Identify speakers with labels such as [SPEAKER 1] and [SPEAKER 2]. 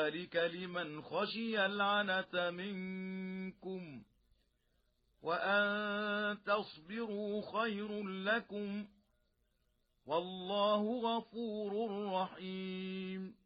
[SPEAKER 1] ذلك لمن خشي العنة منكم وأن تصبروا خير لكم والله غفور رحيم